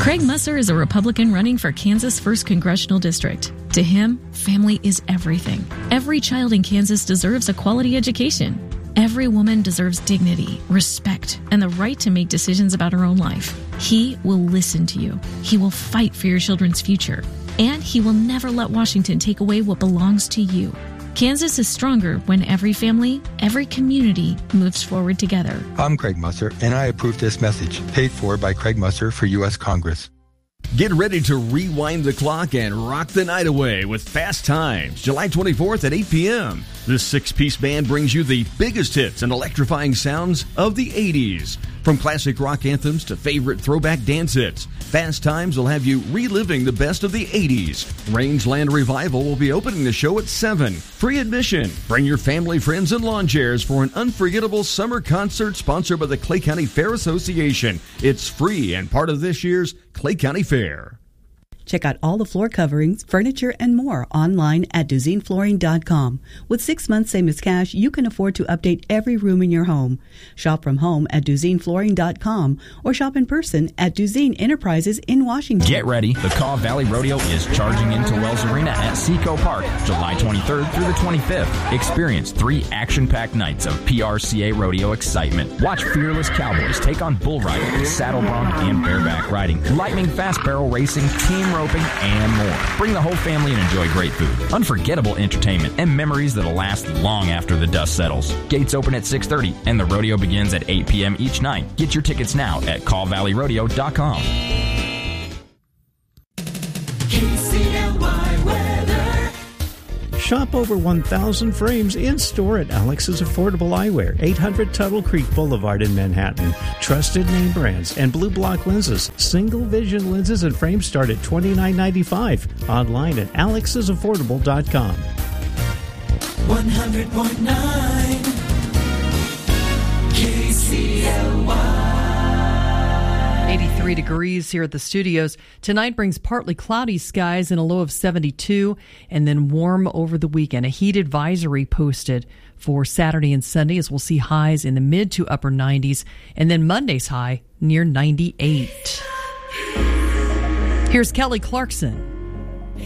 Craig Musser is a Republican running for Kansas' 1st Congressional District. To him, family is everything. Every child in Kansas deserves a quality education. Every woman deserves dignity, respect, and the right to make decisions about her own life. He will listen to you. He will fight for your children's future. And he will never let Washington take away what belongs to you. Kansas is stronger when every family, every community moves forward together. I'm Craig Musser, and I approve this message, paid for by Craig Musser for U.S. Congress. Get ready to rewind the clock and rock the night away with Fast Times, July 24th at 8 p.m. This 6-piece band brings you the biggest hits and electrifying sounds of the 80s. From classic rock anthems to favorite throwback dance hits, Fast Times will have you reliving the best of the 80s. Rangeland Revival will be opening the show at 7. Free admission. Bring your family, friends, and lawn chairs for an unforgettable summer concert sponsored by the Clay County Fair Association. It's free and part of this year's Clay County Fair. Check out all the floor coverings, furniture, and more online at DuzinFlooring.com. With 6 months same as cash, you can afford to update every room in your home. Shop from home at DuzinFlooring.com or shop in person at Duzin Enterprises in Washington. Get ready. The Kaw Valley Rodeo is charging into Wells Arena at Seco Park, July 23rd through the 25th. Experience 3 action-packed nights of PRCA rodeo excitement. Watch fearless cowboys take on bull riding, saddle bronc, and bareback riding, lightning fast barrel racing, team roping, and more. Bring the whole family and enjoy great food, unforgettable entertainment, and memories that'll last long after the dust settles. Gates open at 6:30, and the rodeo begins at 8 p.m. each night. Get your tickets now at CallValleyRodeo.com. KCLY weather. Shop over 1,000 frames in-store at Alex's Affordable Eyewear, 800 Tuttle Creek Boulevard in Manhattan. Trusted name brands and Blue Block lenses. Single vision lenses and frames start at $29.95. Online at alexsaffordable.com. 100.9 KCLY. 83 degrees here at the studios. Tonight brings partly cloudy skies and a low of 72, and then warm over the weekend. A heat advisory posted for Saturday and Sunday, as we'll see highs in the mid to upper 90s, and then Monday's high near 98. Here's Kelly Clarkson.